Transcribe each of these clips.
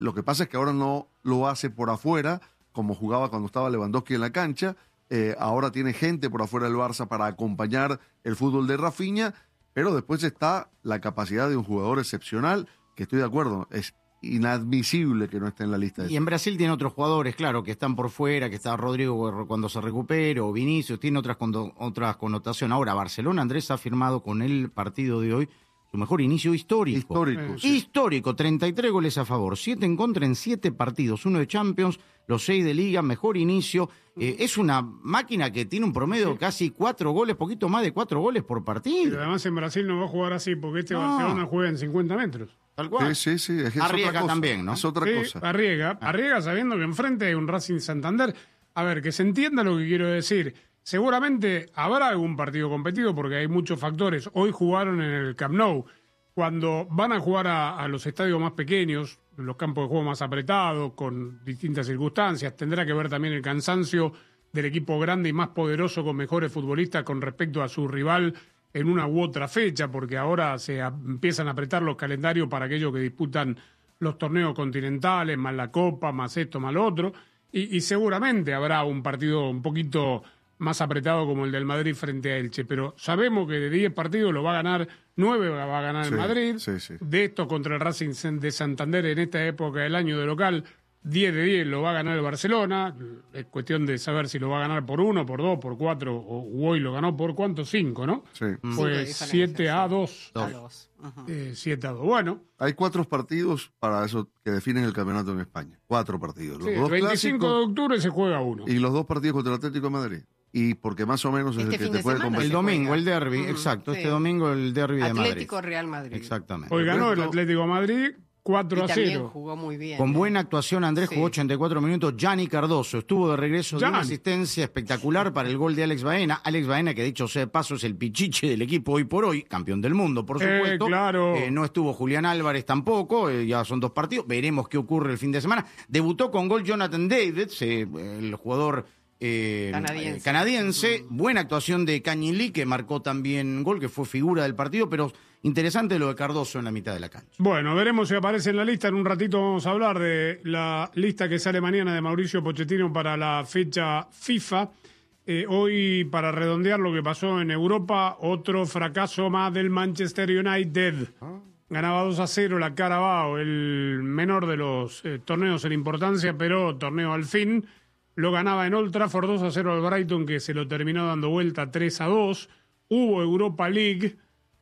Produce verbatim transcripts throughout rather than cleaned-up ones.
Lo que pasa es que ahora no lo hace por afuera, como jugaba cuando estaba Lewandowski en la cancha. Eh, ahora tiene gente por afuera del Barça para acompañar el fútbol de Rafinha, pero después está la capacidad de un jugador excepcional, que estoy de acuerdo, es inadmisible que no esté en la lista. De y en Brasil tiene otros jugadores, claro, que están por fuera, que está Rodrigo cuando se recupere, o Vinicius, tiene otras, otras connotaciones. Ahora, Barcelona, Andrés, ha firmado con el partido de hoy su mejor inicio histórico. Histórico, sí. Histórico, treinta y tres goles a favor, siete en contra en siete partidos, uno de Champions, los seis de Liga, mejor inicio. Eh, es una máquina que tiene un promedio sí. casi cuatro goles, poquito más de cuatro goles por partido. Pero además en Brasil no va a jugar así, porque este no. Barcelona juega en cincuenta metros. Tal cual. Sí, sí, sí. Es, es Arriega otra cosa. también, ¿no? Es otra sí, cosa. Arriega, Arriega sabiendo que enfrente hay un Racing Santander. A ver, que se entienda lo que quiero decir. Seguramente habrá algún partido competido porque hay muchos factores. Hoy jugaron en el Camp Nou. Cuando van a jugar a, a los estadios más pequeños, los campos de juego más apretados, con distintas circunstancias, tendrá que ver también el cansancio del equipo grande y más poderoso con mejores futbolistas con respecto a su rival en una u otra fecha, porque ahora se a, empiezan a apretar los calendarios para aquellos que disputan los torneos continentales, más la Copa, más esto, más lo otro, y, y seguramente habrá un partido un poquito más apretado como el del Madrid frente a Elche, pero sabemos que de diez partidos lo va a ganar, nueve va a ganar sí, el Madrid, sí, sí. de estos contra el Racing de Santander en esta época del año de local, diez de diez lo va a ganar el Barcelona, es cuestión de saber si lo va a ganar por uno, por dos, por cuatro, o hoy lo ganó por cuánto, cinco, ¿no? Sí. Pues siete a dos. Uh-huh. Eh, siete a dos. Bueno. Hay cuatro partidos para eso que definen el campeonato en España. Cuatro partidos. Los Sí, dos el veinticinco clásicos de octubre se juega uno. y los dos partidos contra el Atlético de Madrid. Y porque más o menos es Este el que fin te de puede semana competir. El domingo, juega. el derbi, Uh-huh. exacto. Sí. Este domingo el derbi de Madrid. Atlético Real Madrid. Exactamente. Hoy ganó el resto- Atlético de Madrid cuatro Y a también cero. jugó muy bien. Con ¿eh? buena actuación, Andrés Sí. jugó ochenta y cuatro minutos. Gianni Cardoso estuvo de regreso de una Gianni. asistencia espectacular para el gol de Alex Baena. Alex Baena, que dicho sea de paso, es el pichiche del equipo hoy por hoy, campeón del mundo, por Eh, supuesto. claro. Eh, no estuvo Julián Álvarez tampoco, eh, ya son dos partidos. Veremos qué ocurre el fin de semana. Debutó con gol Jonathan Davids, eh, el jugador eh, Canadiense. eh, canadiense. Buena actuación de Cañilí, que marcó también gol, que fue figura del partido, pero interesante lo de Cardoso en la mitad de la cancha. Bueno, veremos si aparece en la lista. En un ratito vamos a hablar de la lista que sale mañana de Mauricio Pochettino para la fecha FIFA. Eh, hoy, para redondear lo que pasó en Europa, otro fracaso más del Manchester United. Ganaba dos a cero la Carabao, el menor de los eh, torneos en importancia, pero torneo al fin. Lo ganaba en Old Trafford dos a cero al Brighton, que se lo terminó dando vuelta tres a dos. Hubo Europa League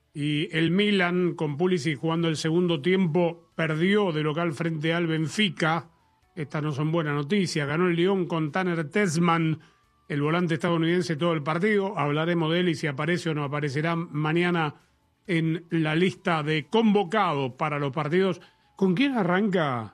y el Milan, con Pulisic jugando el segundo tiempo, perdió de local frente al Benfica. Estas no son buenas noticias. Ganó el Lyon con Tanner Tessman, el volante estadounidense, todo el partido. Hablaremos de él y si aparece o no aparecerá mañana en la lista de convocados para los partidos. ¿Con quién arranca?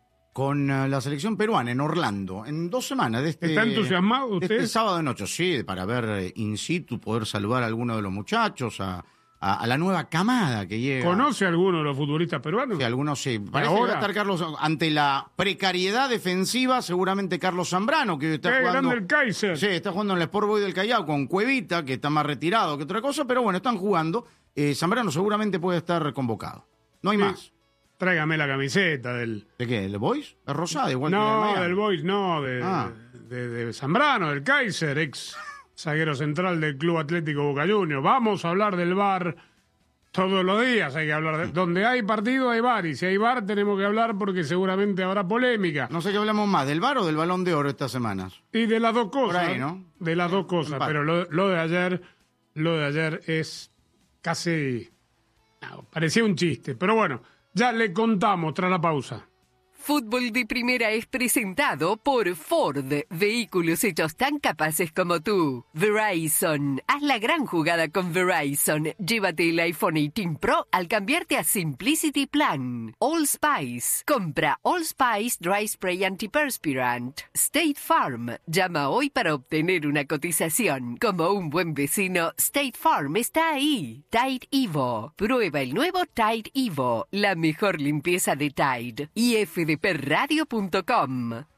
Con uh, la selección peruana en Orlando, en dos semanas. De este, ¿Está entusiasmado de usted? este sábado de noche, sí, para ver eh, in situ, poder saludar a alguno de los muchachos, a, a, a la nueva camada que llega. ¿Conoce a alguno de los futbolistas peruanos? Sí, algunos sí. Parece que ahora? va a estar Carlos, ante la precariedad defensiva, seguramente Carlos Zambrano, que está ¡Qué jugando. grande el Kaiser! Sí, está jugando en el Sport Boys del Callao con Cuevita, que está más retirado que otra cosa, pero bueno, están jugando. Eh, Zambrano seguramente puede estar convocado. No hay Sí. más. Tráigame la camiseta del... ¿De qué? ¿El Boys? Es rosada, igual que la de No, Miami. del Boys, no, de, Ah. de, de Zambrano, del Kaiser, ex zaguero central del Club Atlético Boca Juniors. Vamos a hablar del V A R todos los días, hay que hablar de... Donde hay partido hay V A R, y si hay V A R tenemos que hablar porque seguramente habrá polémica. No sé qué hablamos más, ¿del V A R o del Balón de Oro estas semanas? Y de las dos cosas. Por ahí, ¿no? De las dos cosas, Empate. pero lo, lo de ayer, lo de ayer es casi... no, parecía un chiste, pero bueno, ya le contamos tras la pausa. Fútbol de Primera es presentado por Ford, vehículos hechos tan capaces como tú. Verizon, haz la gran jugada con Verizon. Llévate el iPhone dieciocho Pro al cambiarte a Simplicity Plan. Allspice, compra Allspice Dry Spray Antiperspirant. State Farm, llama hoy para obtener una cotización. Como un buen vecino, State Farm está ahí. Tide Evo, prueba el nuevo Tide Evo, la mejor limpieza de Tide. Y F D P radio punto com.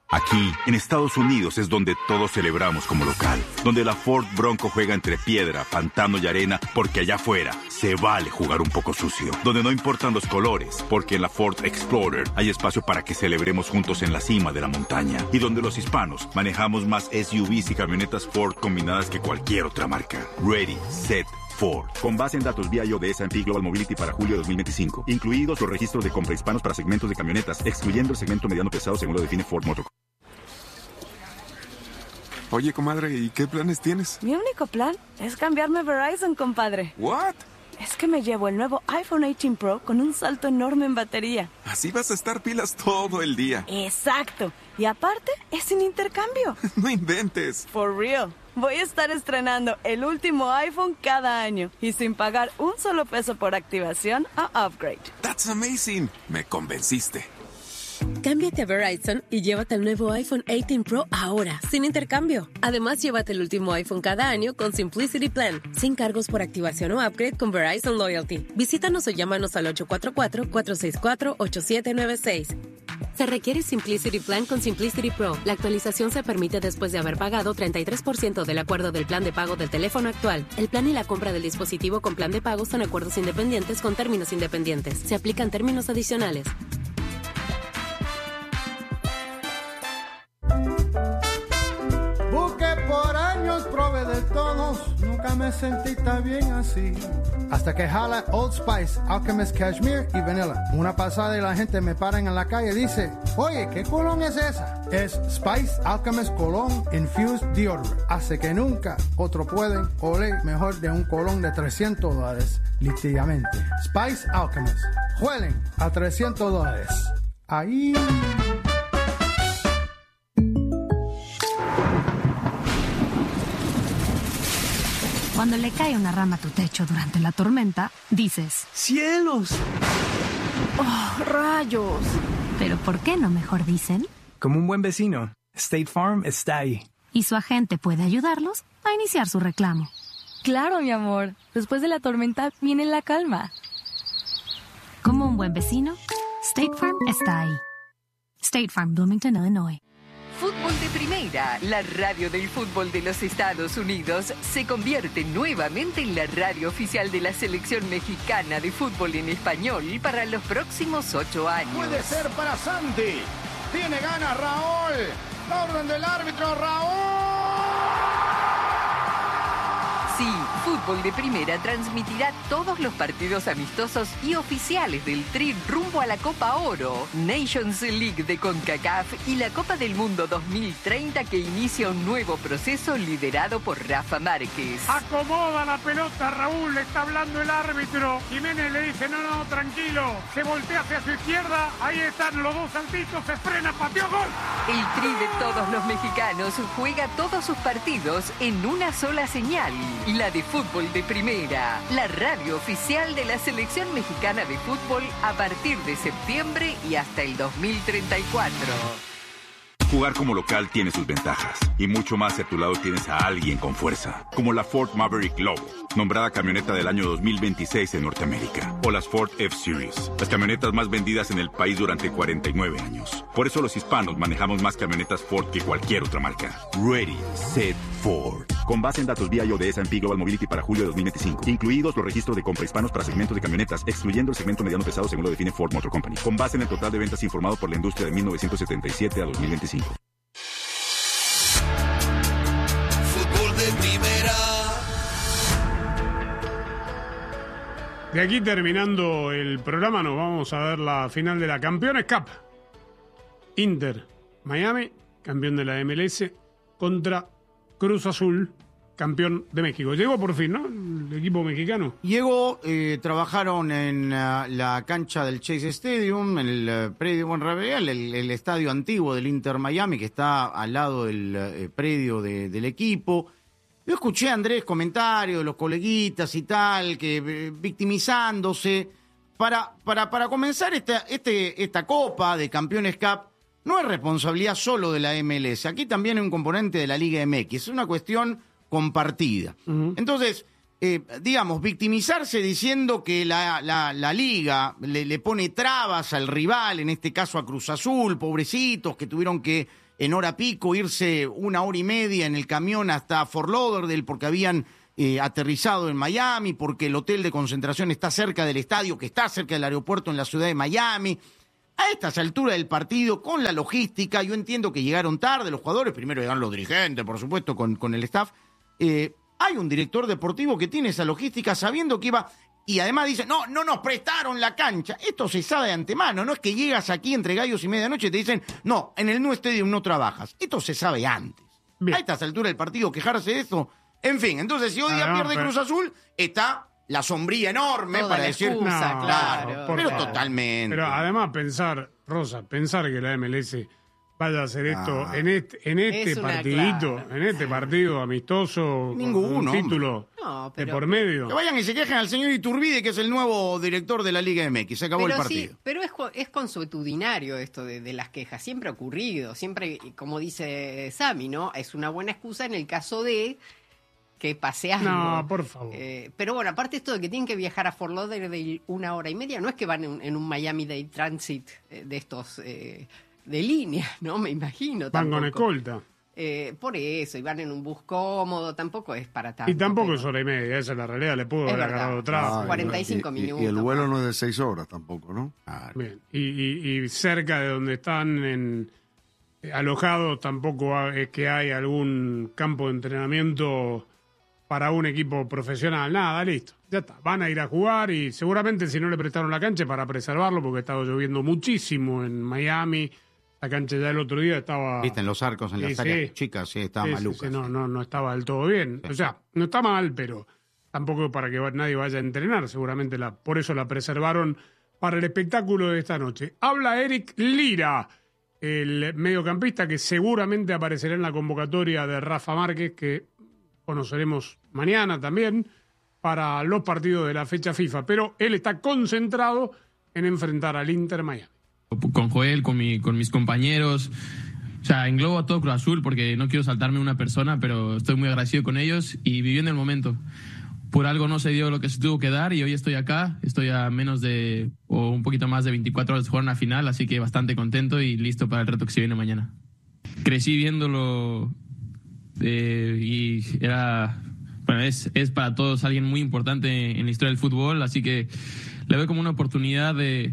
Aquí, en Estados Unidos, es donde todos celebramos como local. Donde la Ford Bronco juega entre piedra, pantano y arena, porque allá afuera se vale jugar un poco sucio. Donde no importan los colores, porque en la Ford Explorer hay espacio para que celebremos juntos en la cima de la montaña. Y donde los hispanos manejamos más S U Vs y camionetas Ford combinadas que cualquier otra marca. Ready, set, Ford. Con base en datos V I O de S and P Global Mobility para julio de dos mil veinticinco. Incluidos los registros de compra hispanos para segmentos de camionetas, excluyendo el segmento mediano pesado según lo define Ford Motor. Oye, comadre, ¿y qué planes tienes? Mi único plan es cambiarme a Verizon, compadre. ¿What? Es que me llevo el nuevo iPhone dieciocho Pro con un salto enorme en batería. Así vas a estar pilas todo el día. Exacto. Y aparte, es sin intercambio. No inventes. For real. Voy a estar estrenando el último iPhone cada año y sin pagar un solo peso por activación a upgrade. That's amazing. Me convenciste. Cámbiate a Verizon y llévate el nuevo iPhone dieciocho Pro ahora, sin intercambio. Además, llévate el último iPhone cada año con Simplicity Plan, sin cargos por activación o upgrade con Verizon Loyalty. Visítanos o llámanos al ocho cuatro cuatro, cuatro seis cuatro, ocho siete nueve seis. Se requiere Simplicity Plan con Simplicity Pro. La actualización se permite después de haber pagado treinta y tres por ciento del acuerdo del plan de pago del teléfono actual. El plan y la compra del dispositivo con plan de pago son acuerdos independientes con términos independientes. Se aplican términos adicionales. Prove de todos, nunca me sentí tan bien así. Hasta que jala Old Spice, Alchemist Cashmere y Vanilla. Una pasada y la gente me paran en la calle y dice, oye, ¿qué colón es esa? Es Spice Alchemist Cologne Infused Deodorant. Hace que nunca otro pueden oler mejor de un colón de trescientos dólares. Literalmente. Spice Alchemist. Huelen a trescientos dólares. Ahí... Cuando le cae una rama a tu techo durante la tormenta, dices... ¡Cielos! ¡Oh, rayos! Pero ¿por qué no mejor dicen? Como un buen vecino, State Farm está ahí. Y su agente puede ayudarlos a iniciar su reclamo. Claro, mi amor. Después de la tormenta viene la calma. Como un buen vecino, State Farm está ahí. State Farm, Bloomington, Illinois. Fútbol de Primera, la radio del fútbol de los Estados Unidos, se convierte nuevamente en la radio oficial de la selección mexicana de fútbol en español para los próximos ocho años. Puede ser para Santi. Tiene ganas Raúl. La orden del árbitro, Raúl. Sí, Fútbol de Primera transmitirá todos los partidos amistosos y oficiales del Tri rumbo a la Copa Oro, Nations League de CONCACAF y la Copa del Mundo dos mil treinta que inicia un nuevo proceso liderado por Rafa Márquez. Acomoda la pelota, Raúl, le está hablando el árbitro. Jiménez le dice, no, no, tranquilo. Se voltea hacia su izquierda, ahí están los dos saltitos, se frena, pateó, gol. El Tri de todos los mexicanos juega todos sus partidos en una sola señal. La de Fútbol de Primera, la radio oficial de la selección mexicana de fútbol a partir de septiembre y hasta el dos mil treinta y cuatro. Jugar como local tiene sus ventajas. Y mucho más si a tu lado tienes a alguien con fuerza. Como la Ford Maverick Lobo, nombrada camioneta del año dos mil veintiséis en Norteamérica. O las Ford F-Series, las camionetas más vendidas en el país durante cuarenta y nueve años. Por eso los hispanos manejamos más camionetas Ford que cualquier otra marca. Ready, set, Ford. Con base en datos V I O de S and P Global Mobility para julio de dos mil veinticinco. Incluidos los registros de compra hispanos para segmentos de camionetas, excluyendo el segmento mediano pesado según lo define Ford Motor Company. Con base en el total de ventas informado por la industria de mil novecientos setenta y siete a dos mil veinticinco. Fútbol de Primera. De aquí terminando el programa nos vamos a ver la final de la Campeones Cup. Inter, Miami, campeón de la M L S, contra Cruz Azul, campeón de México. Llegó por fin, ¿no? El equipo mexicano. Llegó, eh, trabajaron en uh, la cancha del Chase Stadium, en el uh, predio Monreal, el, el estadio antiguo del Inter Miami, que está al lado del uh, predio de, del equipo. Yo escuché a Andrés comentarios de los coleguitas y tal, que eh, victimizándose. Para, para, para comenzar esta, este, esta Copa de Campeones Cup, no es responsabilidad solo de la M L S. Aquí también hay un componente de la Liga M X. Es una cuestión compartida. Uh-huh. Entonces, eh, digamos, victimizarse diciendo que la, la, la liga le, le pone trabas al rival, en este caso a Cruz Azul, pobrecitos que tuvieron que en hora pico irse una hora y media en el camión hasta Fort Lauderdale porque habían eh, aterrizado en Miami, porque el hotel de concentración está cerca del estadio, que está cerca del aeropuerto en la ciudad de Miami. A estas alturas del partido, con la logística, yo entiendo que llegaron tarde los jugadores, primero llegaron los dirigentes, por supuesto, con, con el staff. Eh, hay un director deportivo que tiene esa logística sabiendo que iba, y además dice, no, no nos prestaron la cancha. Esto se sabe de antemano, no es que llegas aquí entre gallos y medianoche y te dicen, no, en el New Stadium no trabajas. Esto se sabe antes. Bien. A estas alturas del partido, quejarse de eso. En fin, entonces si hoy día ah, no, pierde pero... Cruz Azul, está... la sombría enorme Toda para la decir, excusa, no, claro, pero favor. totalmente. Pero además pensar, Rosa, pensar que la M L S vaya a hacer esto ah. en este, en este Es una, partidito, claro. en este partido amistoso, Ninguno, con un título No, de pero- por medio. Que vayan y se quejen al señor Iturbide, que es el nuevo director de la Liga M X. Se acabó pero el partido. sí, pero es, co- es consuetudinario esto de, de las quejas. Siempre ha ocurrido. Siempre, como dice Sami, ¿no? Es una buena excusa en el caso de que pase algo. No, por favor. Eh, pero bueno, aparte esto de que tienen que viajar a Fort Lauderdale una hora y media, no es que van en, en un Miami Day Transit eh, de estos eh, de línea, ¿no? Me imagino. Van con tampoco. escolta. Eh, por eso, y van en un bus cómodo, tampoco es para tanto. Y tampoco pero- es hora y media, esa es la realidad, le pudo Es haber verdad. agarrado tráfico. Ah, cuarenta y y- cinco y- minutos. Y el vuelo no es de seis horas tampoco, ¿no? Bien. Y, y, y cerca de donde están en, eh, alojados tampoco ha- es que hay algún campo de entrenamiento para un equipo profesional. Nada, listo. Ya está. Van a ir a jugar y seguramente si no le prestaron la cancha para preservarlo, porque estaba lloviendo muchísimo en Miami. La cancha ya el otro día estaba... Viste, en los arcos, en las Sí, áreas sí. chicas, sí, estaba Sí, sí, maluca. sí, no, no, no estaba del todo bien. O sea, no está mal, pero tampoco para que va- nadie vaya a entrenar. Seguramente la, por eso la preservaron para el espectáculo de esta noche. Habla Eric Lira, el mediocampista que seguramente aparecerá en la convocatoria de Rafa Márquez, que conoceremos mañana también, para los partidos de la fecha FIFA. Pero él está concentrado en enfrentar al Inter Miami. Con Joel, con, mi, con mis compañeros. O sea, englobo a todo Cruz Azul porque no quiero saltarme una persona, pero estoy muy agradecido con ellos y viviendo el momento. Por algo no se dio lo que se tuvo que dar y hoy estoy acá. Estoy a menos de, o un poquito más de veinticuatro horas de jugar una final, así que bastante contento y listo para el reto que se viene mañana. Crecí viéndolo eh, y era... Bueno, es, es para todos alguien muy importante en la historia del fútbol, así que le veo como una oportunidad de...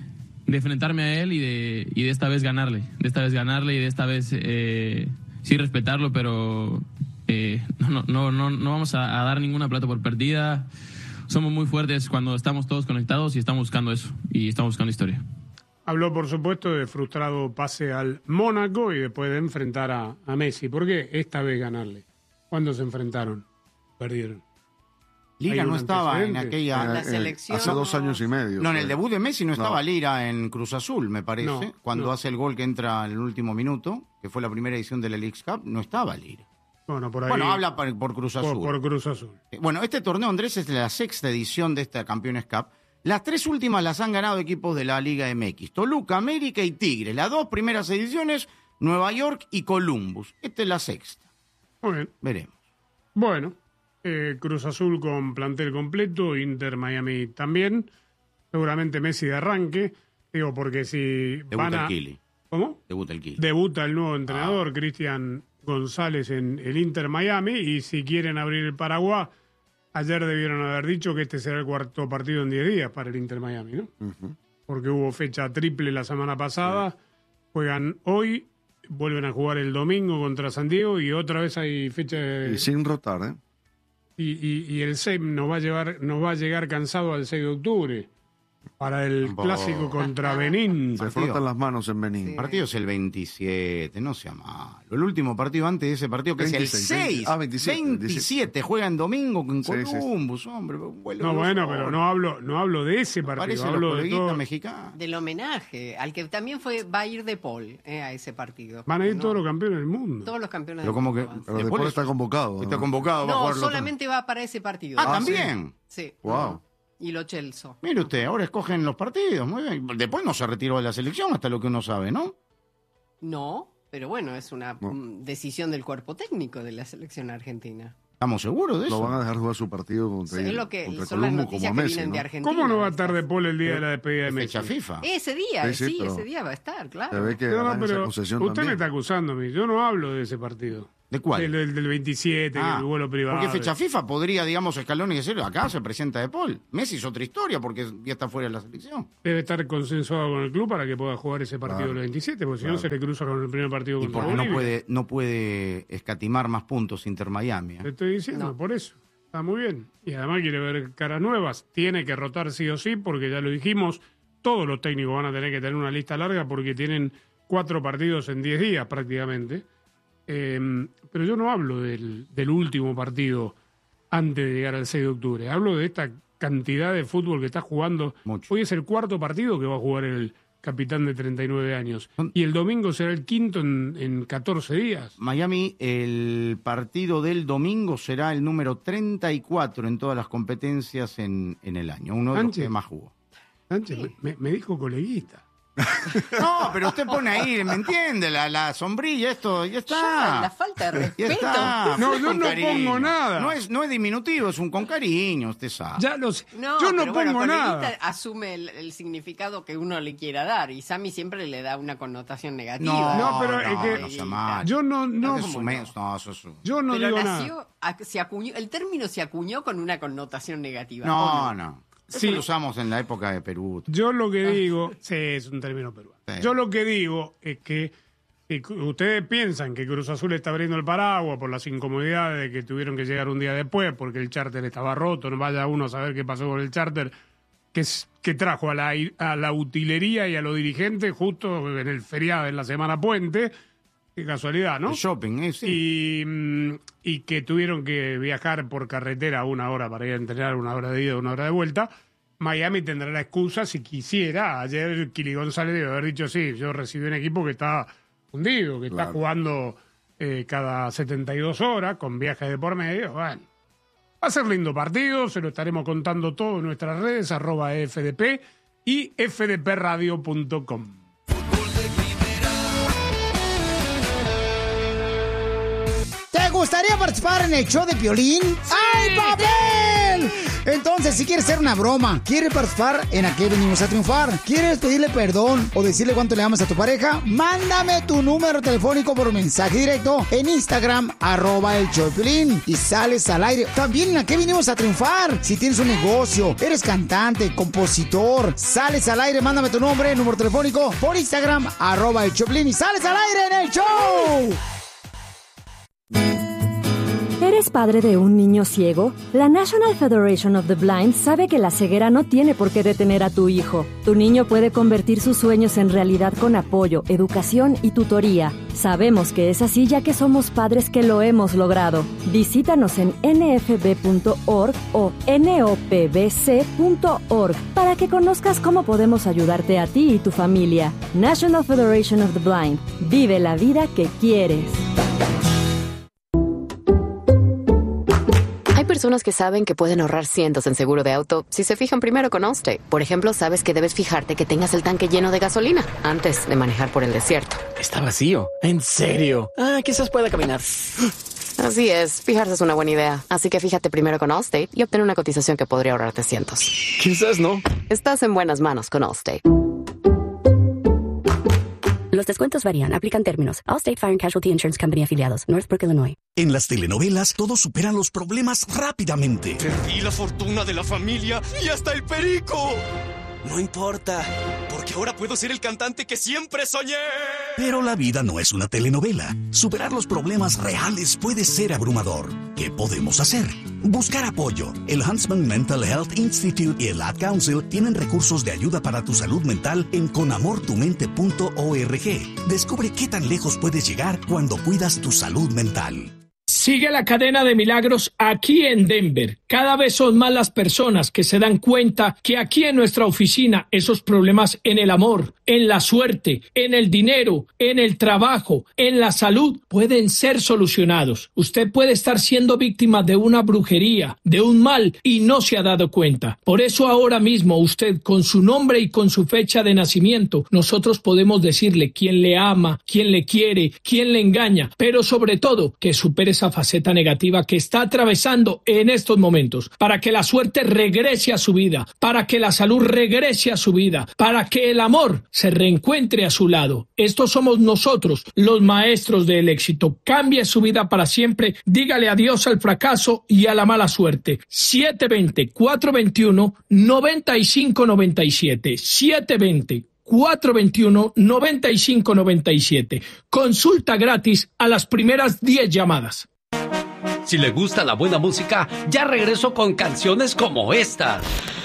de enfrentarme a él y de, y de esta vez ganarle, de esta vez ganarle y de esta vez eh, sí respetarlo, pero eh, no, no, no, no vamos a, a dar ninguna plata por perdida. Somos muy fuertes cuando estamos todos conectados y estamos buscando eso, y estamos buscando historia. Habló, por supuesto, de frustrado pase al Mónaco y después de enfrentar a, a Messi. ¿Por qué esta vez ganarle? ¿Cuándo se enfrentaron? Perdieron. Lira ¿Hay no un estaba en antecedente? aquella... La Eh, selección- hace dos años y medio. No, en fue. el debut de Messi no estaba No. Lira en Cruz Azul, me parece. No, Cuando no. hace el gol que entra en el último minuto, que fue la primera edición de la Leagues Cup, no estaba Lira. Bueno, por ahí. Bueno, habla por, por Cruz por, Azul. por Cruz Azul. Eh, Bueno, este torneo, Andrés, es la sexta edición de esta Campeones Cup. Las tres últimas las han ganado equipos de la Liga M X. Toluca, América y Tigre. Las dos primeras ediciones, Nueva York y Columbus. Esta es la sexta. Muy bien. Veremos. Bueno, eh, Cruz Azul con plantel completo, Inter Miami también. Seguramente Messi de arranque. Digo, porque si Debuta van a... el Kili. ¿Cómo? Debuta el Kili. Debuta el nuevo entrenador, Cristian González, en el Inter Miami. Y si quieren abrir el Paraguay, ayer debieron haber dicho que este será el cuarto partido en diez días para el Inter Miami, ¿no? Ujú. Porque hubo fecha triple la semana pasada. Juegan hoy, vuelven a jugar el domingo contra San Diego y otra vez hay fecha de... Y sin rotar, ¿eh? Y, y, y el seis nos va a llevar, nos va a llegar cansado al seis de octubre para el Tampoco. clásico contra Benín. Se Partido. frotan las manos en Benín. El partido es el veintisiete, no sea malo. El último partido antes de ese partido, que veintiséis, es el seis. ah, veintisiete, veintisiete, juegan domingo con Sí, sí. Columbus, hombre. vuelo No, de bueno, dos pero horas. no hablo, no hablo de ese partido, Parece los hablo de coleguitas todo. mexicanos. Del homenaje, al que también fue va a ir De Paul eh, a ese partido. Van a ir No, todos los campeones del mundo. todos los campeones Pero del como que... mundo van. Pero De después Paul está convocado. Está ¿no? convocado. va a No, jugar los otros. solamente va para ese partido. Ah, Ah, también. Sí. Wow. Y lo Chelsea. Mire usted, ahora escogen los partidos. Muy bien. Después no se retiró de la selección, hasta lo que uno sabe, ¿no? No, pero bueno, es una No. mm, decisión del cuerpo técnico de la selección argentina. ¿Estamos seguros de eso? Lo van a dejar jugar su partido contra, Sí, es lo que- contra son las Colombo noticias como que Messi, vienen ¿no? de Argentina. ¿Cómo no va a estar De Paul el día de la despedida de Messi? Fecha FIFA. Ese día, Sí, sí, sí, pero- ese día va a estar, claro. Se ve que No, no, harán esa pero concesión usted me también. está acusando a mí. Yo no hablo de ese partido. ¿De cuál? Del, del, del veintisiete, Ah, el vuelo privado. Porque fecha FIFA podría, digamos, Scaloni decir, acá se presenta De Paul. Messi es otra historia porque ya está fuera de la selección. Debe estar consensuado con el club para que pueda jugar ese partido Claro. del veintisiete, porque Claro. si no se le cruza con el primer partido Y contra porque no Bolivia. puede, no puede escatimar más puntos Inter Miami. ¿eh? Te estoy diciendo, por eso. Está muy bien. Y además quiere ver caras nuevas. Tiene que rotar sí o sí, porque ya lo dijimos, todos los técnicos van a tener que tener una lista larga porque tienen cuatro partidos en diez días prácticamente. Eh, pero yo no hablo del, del último partido antes de llegar al seis de octubre. Hablo de esta cantidad de fútbol que está jugando. Hoy es el cuarto partido que va a jugar el capitán de treinta y nueve años. Y el domingo será el quinto en, en catorce días. Miami, el partido del domingo será el número treinta y cuatro en todas las competencias en, en el año. Uno de los Sánchez. que más jugó. Sánchez, me, me dijo coleguita. No, pero usted pone ahí, ¿me entiende? La, la sombrilla, esto, ya está. Ya, la falta de Ya respeto. está. No, Fue yo con no cariño. pongo nada. No es, no es diminutivo, es un con cariño, usted sabe. Ya lo sé. No, yo no pero bueno, pongo coleguita nada. asume el, el significado que uno le quiera dar y Sammy siempre le da una connotación negativa. No, No, pero es que no sea mal. yo no, no, Es su mes- no, eso es su- yo no Pero digo nació, nada. a- se acuñó, el término se acuñó con una connotación negativa. No, ¿o no. Eso Sí. lo usamos en la época de Perú. Yo lo que digo, sí, es un término peruano. Sí. Yo lo que digo es que si cu- ustedes piensan que Cruz Azul está abriendo el paraguas por las incomodidades de que tuvieron que llegar un día después porque el charter estaba roto, no vaya uno a saber qué pasó con el charter, que, es- que trajo a la, a la utilería y a los dirigentes justo en el feriado, en la semana puente. Qué casualidad, ¿no? El shopping, ¿eh? Sí. Y, mm, y que tuvieron que viajar por carretera una hora para ir a entrenar, una hora de ida, una hora de vuelta. Miami tendrá la excusa si quisiera. Ayer Kili González debe haber dicho, sí, yo recibí un equipo que está hundido, que está Claro. jugando eh, cada setenta y dos horas con viajes de por medio. Bueno, va a ser lindo partido, se lo estaremos contando todo en nuestras redes, arroba F D P y f d p radio punto com. ¿Te gustaría participar en el show de Piolín? ¡Ay, papel! Entonces, si quieres hacer una broma, quieres participar en ¿A qué venimos a triunfar? ¿Quieres pedirle perdón o decirle cuánto le amas a tu pareja? Mándame tu número telefónico por mensaje directo en Instagram, arroba el show de Piolín, y sales al aire. También en ¿A qué venimos a triunfar? Si tienes un negocio, eres cantante, compositor, sales al aire, mándame tu nombre, número telefónico por Instagram, arroba el show de Piolín, y sales al aire en el show. ¿Eres padre de un niño ciego? La National Federation of the Blind sabe que la ceguera no tiene por qué detener a tu hijo. Tu niño puede convertir sus sueños en realidad con apoyo, educación y tutoría. Sabemos que es así ya que somos padres que lo hemos logrado. Visítanos en n f b punto org o n o p b c punto org para que conozcas cómo podemos ayudarte a ti y tu familia. National Federation of the Blind. Vive la vida que quieres. Hay personas que saben que pueden ahorrar cientos en seguro de auto si se fijan primero con Allstate. Por ejemplo, sabes que debes fijarte que tengas el tanque lleno de gasolina antes de manejar por el desierto. Está vacío. ¿En serio? Ah, quizás pueda caminar. Así es, fijarse es una buena idea. Así que fíjate primero con Allstate y obtén una cotización que podría ahorrarte cientos. Quizás no. Estás en buenas manos con Allstate. Los descuentos varían. Aplican términos. Allstate Fire and Casualty Insurance Company afiliados. Northbrook, Illinois. En las telenovelas, todos superan los problemas rápidamente. Perdí la fortuna de la familia y hasta el perico. No importa, porque ahora puedo ser el cantante que siempre soñé. Pero la vida no es una telenovela. Superar los problemas reales puede ser abrumador. ¿Qué podemos hacer? Buscar apoyo. El Huntsman Mental Health Institute y el Ad Council tienen recursos de ayuda para tu salud mental en con amor tu mente punto org. Descubre qué tan lejos puedes llegar cuando cuidas tu salud mental. Sigue la cadena de milagros aquí en Denver. Cada vez son más las personas que se dan cuenta que aquí en nuestra oficina esos problemas en el amor, en la suerte, en el dinero, en el trabajo, en la salud pueden ser solucionados. Usted puede estar siendo víctima de una brujería, de un mal y no se ha dado cuenta. Por eso ahora mismo usted con su nombre y con su fecha de nacimiento nosotros podemos decirle quién le ama, quién le quiere, quién le engaña, pero sobre todo que supere esa esa faceta negativa que está atravesando en estos momentos, para que la suerte regrese a su vida, para que la salud regrese a su vida, para que el amor se reencuentre a su lado. Estos somos nosotros, los maestros del éxito. Cambie su vida para siempre, dígale adiós al fracaso y a la mala suerte. siete dos cero, cuatro dos uno, nueve cinco nueve siete. siete dos cero, cuatro dos uno, nueve cinco nueve siete. Consulta gratis a las primeras diez llamadas. Si le gusta la buena música, ya regreso con canciones como esta.